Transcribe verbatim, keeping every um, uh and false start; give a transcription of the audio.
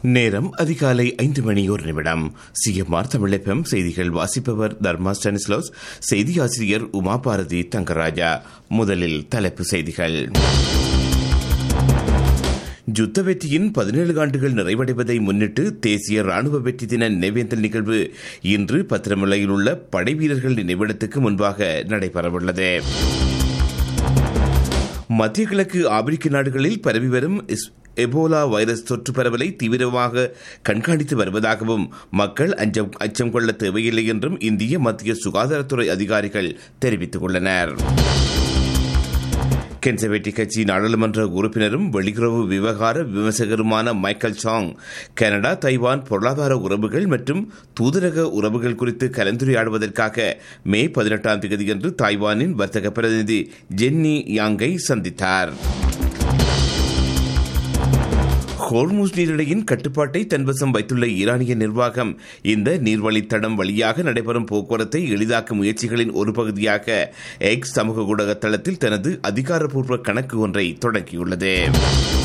நேரம் அதிகாலை ஐந்து மணி ஒரு நிமிடம். சிஎம்ஆர் தமிழ் எஃப்எம் செய்திகள் வாசிப்பவர் தர்மா ஸ்டானிஸ்லோஸ். செய்தி ஆசிரியர் உமா பாரதி தங்கராஜா. முதலில் தலைப்பு செய்திகள். யுத்த வெற்றியின் பதினேழு ஆண்டுகள் நிறைவடைவதை முன்னிட்டு தேசிய ராணுவ வெற்றி தின நினைவேந்தல் நிகழ்வு இன்று பத்திரமுலையில் உள்ள படை வீரர்கள் நினைவிடத்துக்கு முன்பாக நடைபெறவுள்ளது. மத்திய கிழக்கு ஆப்பிரிக்க நாடுகளில் பரவி வரும் எபோலா வைரஸ் தொற்று பரவலை தீவிரமாக கண்காணித்து வருவதாகவும் மக்கள் அஞ்சம் அச்சம் கொள்ள தேவையில்லை என்றும் இந்திய மத்திய சுகாதாரத்துறை அதிகாரிகள் தெரிவித்துள்ளனர். கன்சர்வேட்டிவ் கட்சி நாடாளுமன்ற உறுப்பினரும் வெளியுறவு விவகார விமர்சகருமான மைக்கேல் சாங் கனடா தைவான் பொருளாதார உறவுகள் மற்றும் தூதரக உறவுகள் குறித்து கலந்துரையாடுவதற்காக மே பதினெட்டாம் தேதியன்று தாய்வானின் வர்த்தக பிரதிநிதி ஜென்னி யாங்கை சந்தித்தார். ஹோர்முஸ் நீரிணையின் கட்டுப்பாட்டை தன்வசம் வைத்துள்ள ஈரானிய நிர்வாகம் இந்த நீர்வழித்தடம் வழியாக நடைபெறும் போக்குவரத்தை எளிதாக்கும் முயற்சிகளின் ஒரு பகுதியாக எக்ஸ் சமூக ஊடக தளத்தில் தனது அதிகாரப்பூர்வ கணக்கு ஒன்றை தொடங்கியுள்ளது.